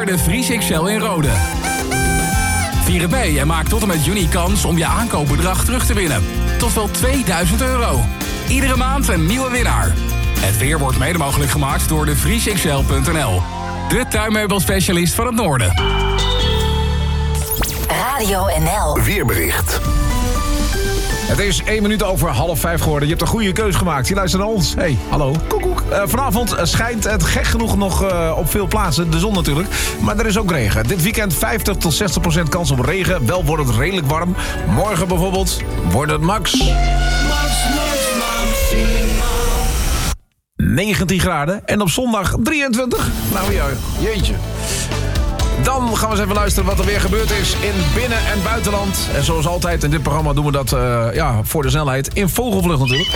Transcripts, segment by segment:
jaar de Vries XL in Rode. Vier het mee en maak tot en met juni kans om je aankoopbedrag terug te winnen. Tot wel €2000. Iedere maand een nieuwe winnaar. Het weer wordt mede mogelijk gemaakt door de vriesxl.nl. De tuinmeubelspecialist van het Noorden. Radio NL. Weerbericht. Het is 1 minuut over 4:30 geworden. Je hebt een goede keus gemaakt. Je luistert naar ons. Hey, hallo. Koekoek. Vanavond schijnt het gek genoeg nog op veel plaatsen. De zon natuurlijk. Maar er is ook regen. Dit weekend 50 tot 60% kans op regen. Wel wordt het redelijk warm. Morgen bijvoorbeeld wordt het max 19 graden. En op zondag 23. Nou ja, jeetje. Dan gaan we eens even luisteren wat er weer gebeurd is in binnen- en buitenland. En zoals altijd in dit programma doen we dat voor de snelheid. In vogelvlucht natuurlijk.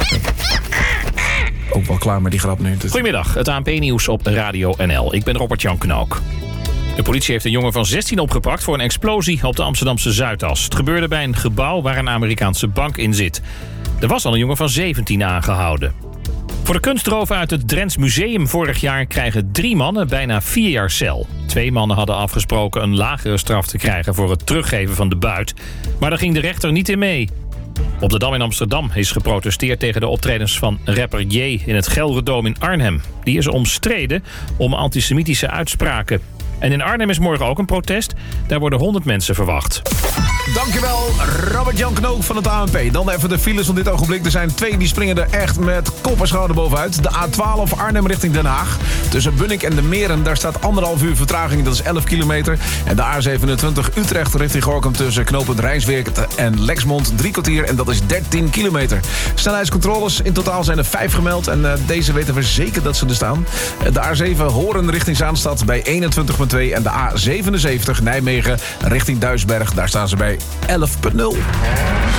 Ook wel klaar met die grap nu. Goedemiddag, het ANP-nieuws op Radio NL. Ik ben Robert-Jan Knook. De politie heeft een jongen van 16 opgepakt voor een explosie op de Amsterdamse Zuidas. Het gebeurde bij een gebouw waar een Amerikaanse bank in zit. Er was al een jongen van 17 aangehouden. Voor de kunstroof uit het Drents Museum vorig jaar krijgen 3 mannen bijna 4 jaar cel. 2 mannen hadden afgesproken een lagere straf te krijgen voor het teruggeven van de buit. Maar daar ging de rechter niet in mee. Op de Dam in Amsterdam is geprotesteerd tegen de optredens van rapper J in het Gelredome in Arnhem. Die is omstreden om antisemitische uitspraken. En in Arnhem is morgen ook een protest. Daar worden 100 mensen verwacht. Dankjewel, Robert-Jan Knook van het ANP. Dan even de files van dit ogenblik. Er zijn 2 die springen er echt met kop en schouder bovenuit. De A12 Arnhem richting Den Haag. Tussen Bunnik en de Meren, daar staat 1,5 uur vertraging. Dat is 11 kilometer. En de A27 Utrecht richting Gorinchem tussen knooppunt Rijnsweek en Lexmond 3 kwartier. En dat is 13 kilometer. Snelheidscontroles, in totaal zijn er 5 gemeld. En deze weten we zeker dat ze er staan. De A7 Horen richting Zaanstad bij 21,2. En de A77 Nijmegen richting Duisberg. Daar staan ze bij 11,0.